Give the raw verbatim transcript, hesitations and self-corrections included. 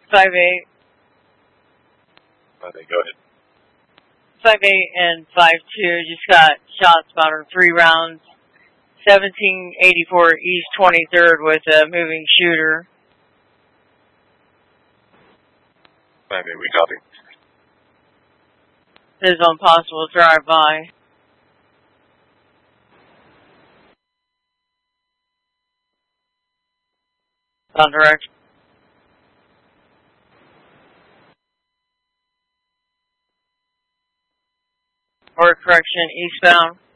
five eight. five eight, go ahead. five eight and five two just got shots about three rounds. seventeen eighty-four East twenty-third with a moving shooter. five eight, we copy. Is on possible drive-by. On direction. Or correction, eastbound.